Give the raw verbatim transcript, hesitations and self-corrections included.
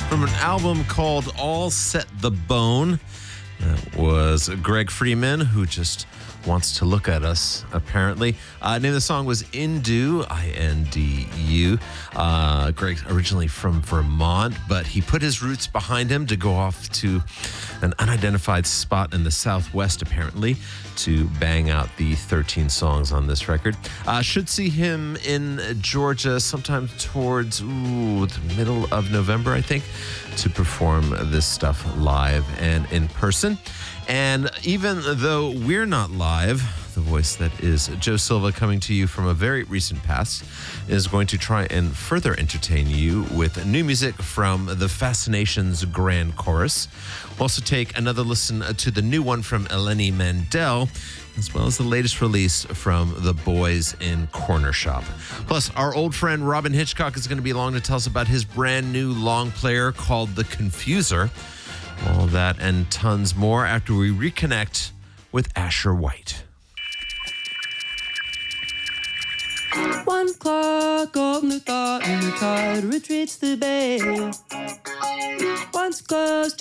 from an album called All Set the Bone. That was Greg Freeman, who just wants to look at us, apparently. Uh, name of the song was Indu, I N D U. Uh, Greg originally from Vermont, but he put his roots behind him to go off to an unidentified spot in the Southwest, apparently, to bang out the thirteen songs on this record. Uh, should see him in Georgia sometime towards ooh, the middle of November, I think, to perform this stuff live and in person. And even though we're not live, the voice that is Joe Silva, coming to you from a very recent past, is going to try and further entertain you with new music from the Fascinations Grand Chorus. We'll also take another listen to the new one from Eleni Mandel, as well as the latest release from the Boys in Corner Shop. Plus, our old friend Robin Hitchcock is going to be along to tell us about his brand new long player called The Confuser. All that and tons more after we reconnect with Asher White. One clock on the dot and the tide retreats the bay. Once close